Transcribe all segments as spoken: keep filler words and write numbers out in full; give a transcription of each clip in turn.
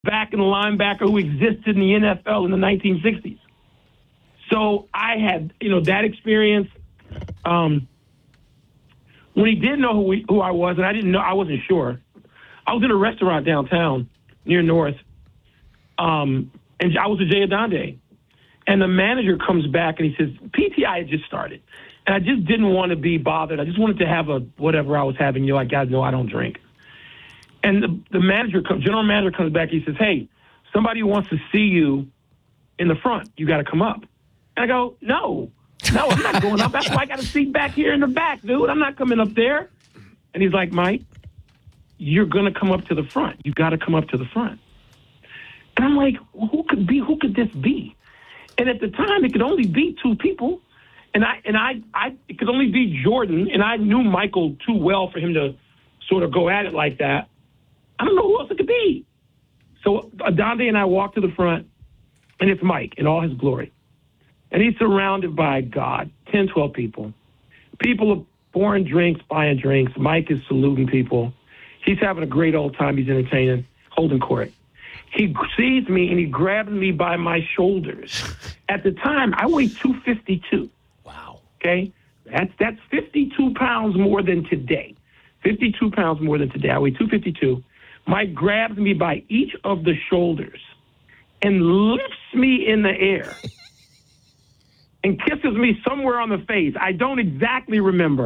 back and linebacker who existed in the N F L in the nineteen sixties. So I had, you know, that experience. Um, when he did know who, we, who I was, and I didn't know, I wasn't sure. I was in a restaurant downtown near North, um, and I was with Jay Adande. And the manager comes back and he says, P T I had just started. And I just didn't want to be bothered. I just wanted to have a whatever I was having. You know, like, guys know I don't drink. And the, the manager, general manager comes back. He says, hey, somebody wants to see you in the front. You got to come up. And I go, no, no, I'm not going up. That's why I got a seat back here in the back, dude. I'm not coming up there. And he's like, Mike, you're going to come up to the front. You got to come up to the front. And I'm like, well, who could be, who could this be? And at the time, it could only be two people. And I, and I, I, it could only be Jordan. And I knew Michael too well for him to sort of go at it like that. I don't know who else it could be. So Adande and I walk to the front, and it's Mike in all his glory. And he's surrounded by, God, ten, twelve people. People are pouring drinks, buying drinks. Mike is saluting people. He's having a great old time. He's entertaining, holding court. He sees me, and he grabs me by my shoulders. At the time, I weighed two fifty-two. Wow. Okay? That's that's fifty-two pounds more than today. fifty-two pounds more than today. I weigh two fifty-two. Mike grabs me by each of the shoulders and lifts me in the air and kisses me somewhere on the face. I don't exactly remember.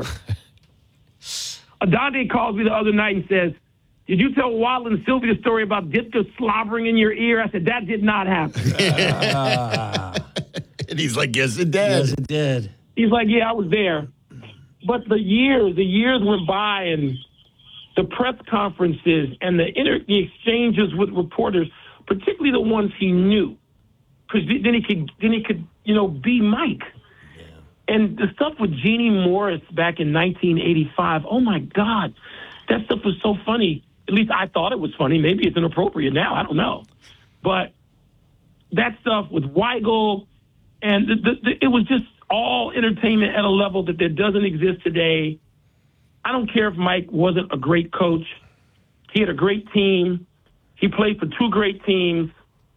Adande calls me the other night and says, did you tell Waddle and Sylvia the story about Ditka slobbering in your ear? I said, that did not happen. Uh, and he's like, yes, it did. yes, it did. He's like, yeah, I was there. But the years, the years went by, and the press conferences and the, inter- the exchanges with reporters, particularly the ones he knew, because then he could, then he could, you know, be Mike. Yeah. And the stuff with Jeannie Morris back in nineteen eighty-five, oh my God, that stuff was so funny. At least I thought it was funny. Maybe it's inappropriate now. I don't know. But that stuff with Weigel, and the, the, the, it was just all entertainment at a level that there doesn't exist today. I don't care if Mike wasn't a great coach. He had a great team. He played for two great teams.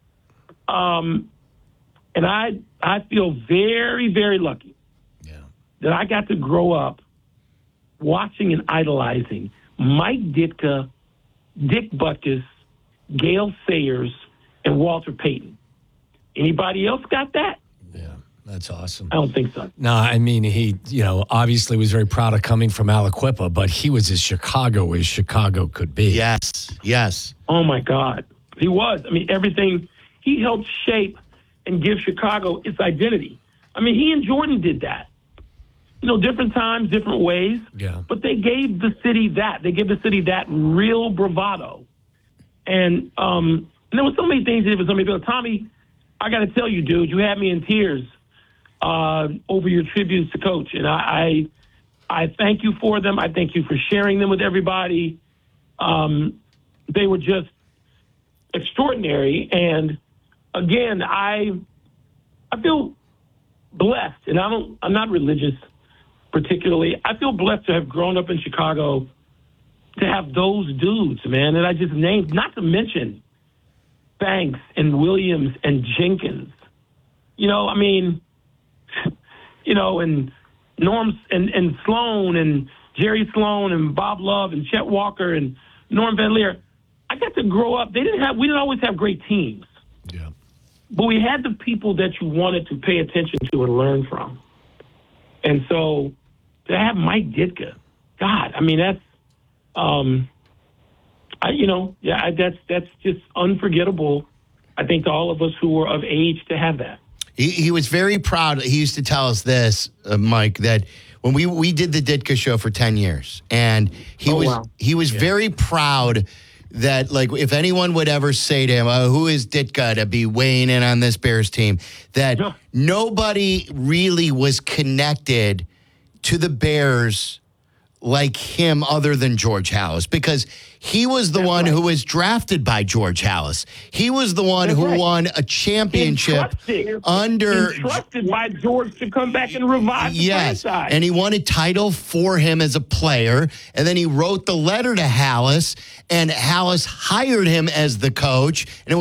Um, and I I feel very, very lucky yeah. that I got to grow up watching and idolizing Mike Ditka, Dick Butkus, Gale Sayers, and Walter Payton. Anybody else got that? Yeah, that's awesome. I don't think so. No, I mean, he, you know, obviously was very proud of coming from Aliquippa, but he was as Chicago as Chicago could be. Yes, yes. Oh, my God. He was. I mean, everything. He helped shape and give Chicago its identity. I mean, he and Jordan did that. You know, different times, different ways. Yeah. But they gave the city that. They gave the city that real bravado. And, um, and there were so many things that it was so many people. Tommy, I got to tell you, dude, you had me in tears uh, over your tributes to Coach. And I, I I thank you for them. I thank you for sharing them with everybody. Um, they were just extraordinary. And, again, I I feel blessed. And I don't, I'm not religious particularly. I feel blessed to have grown up in Chicago, to have those dudes, man, that I just named, not to mention Banks and Williams and Jenkins. You know, I mean, you know, and Norm and, and Sloan and Jerry Sloan and Bob Love and Chet Walker and Norm Van Leer. I got to grow up. They didn't have, we didn't always have great teams. Yeah. But we had the people that you wanted to pay attention to and learn from. And so to have Mike Ditka, God, I mean, that's, um, I, you know, yeah, I, that's that's just unforgettable, I think, to all of us who were of age to have that. He, he was very proud. He used to tell us this, uh, Mike, that when we, we did the Ditka show for ten years, and he oh, was wow. he was yeah. very proud that, like, if anyone would ever say to him, oh, who is Ditka to be weighing in on this Bears team, that yeah. nobody really was connected to the Bears like him other than George Halas because he was the That's one right. who was drafted by George Halas. He was the one That's who right. won a championship Entrusted, under entrusted by George to come back and revive the yes, franchise. and he won a title for him as a player, and then he wrote the letter to Halas, and Halas hired him as the coach, and it